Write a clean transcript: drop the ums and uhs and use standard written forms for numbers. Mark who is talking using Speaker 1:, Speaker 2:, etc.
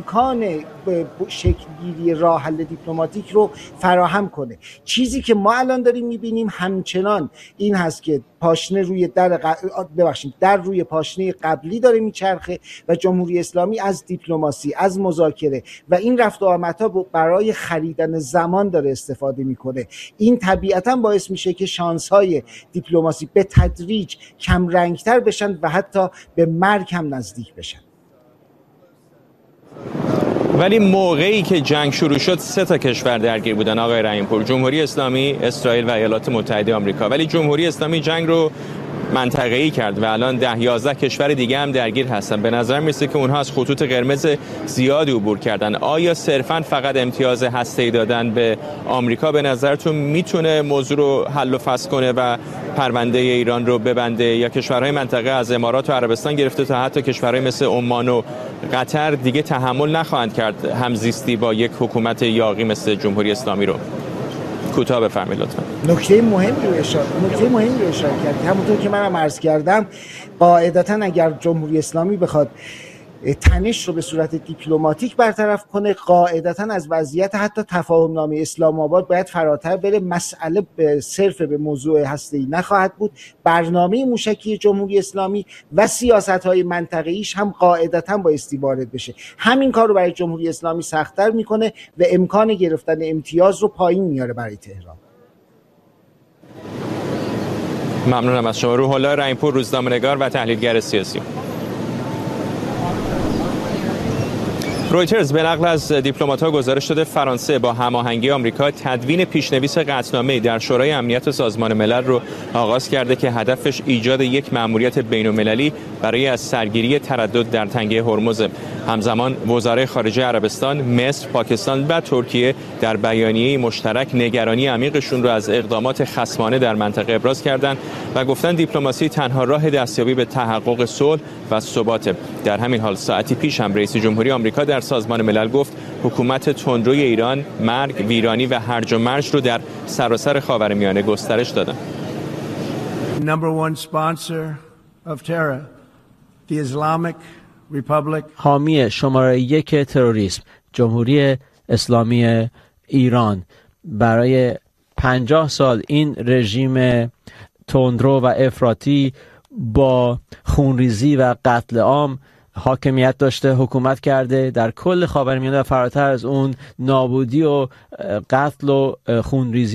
Speaker 1: امکان شکل‌گیری راه حل دیپلماتیک رو فراهم کنه. چیزی که ما الان داریم می‌بینیم همچنان این هست که پاشنه روی در روی پاشنه قبلی داره میچرخه و جمهوری اسلامی از دیپلماسی، از مذاکره و این رفت و آمدها برای خریدن زمان داره استفاده میکنه. این طبیعتاً باعث میشه که شانس‌های دیپلماسی به تدریج کم رنگتر بشن و حتی به مرگ هم نزدیک بشن.
Speaker 2: ولی موقعی که جنگ شروع شد 3 کشور درگیر بودن آقای رحیم‌پور: جمهوری اسلامی، اسرائیل و ایالات متحده آمریکا. ولی جمهوری اسلامی جنگ رو منطقه‌ای کرد و الان 10-11 کشور دیگه هم درگیر هستن. به نظر میرسه که اونها از خطوط قرمز زیادی عبور کردن. آیا صرفاً فقط امتیاز هسته‌ای دادن به آمریکا به نظرتون میتونه موضوع رو حل و فصل کنه و پرونده ایران رو ببنده، یا کشورهای منطقه از امارات و عربستان گرفته تا حتی کشورهای مثل عمان و قطر دیگه تحمل نخواهند کرد همزیستی با یک حکومت یاغی مثل جمهوری اسلامی رو؟ کوتاه بفرمایید لطفا.
Speaker 1: نکته مهمی رو اشاره کرد. همونطور که منم عرض کردم، قاعدتاً اگر جمهوری اسلامی بخواد تنش رو به صورت دیپلماتیک برطرف کنه، قاعدتاً از وضعیت حتی تفاهم نامه اسلام آباد باید فراتر بره. مسئله صرف به موضوع هسته‌ای نخواهد بود. برنامه موشکی جمهوری اسلامی و سیاست‌های منطقه‌ایش هم قاعدتاً بایستی وارد بشه. همین کار رو برای جمهوری اسلامی سخت‌تر میکنه و امکان گرفتن امتیاز رو پایین میاره برای تهران.
Speaker 2: ممنونم از شما. روح الله رحیم‌پور، روزنامه‌نگار و تحلیلگر سیاسی. رویترز به نقل از دیپلمات‌ها گزارش داده فرانسه با هماهنگی آمریکا تدوین پیشنویس قطعنامه‌ای در شورای امنیت سازمان ملل رو آغاز کرده که هدفش ایجاد یک مأموریت بین‌المللی برای از سرگیری تردد در تنگه هرمز. همزمان وزرای خارجه عربستان، مصر، پاکستان و ترکیه در بیانیه مشترک نگرانی عمیقشون رو از اقدامات خصمانه در منطقه ابراز کردند و گفتن دیپلماسی تنها راه دستیابی به تحقق صلح و ثبات. در همین حال ساعتی پیش هم رئیس جمهوری آمریکا در سازمان ملل گفت حکومت تندروی ایران مرگ، ویرانی و هرج و مرج رو در سراسر خاورمیانه گسترش دادن.
Speaker 3: حامی شماره 1 تروریسم، جمهوری اسلامی ایران، برای 50 سال این رژیم تندرو و افراطی با خونریزی و قتل عام حاکمیت داشته، حکومت کرده در کل خاورمیانه و فراتر از اون نابودی و قتل و خونریزی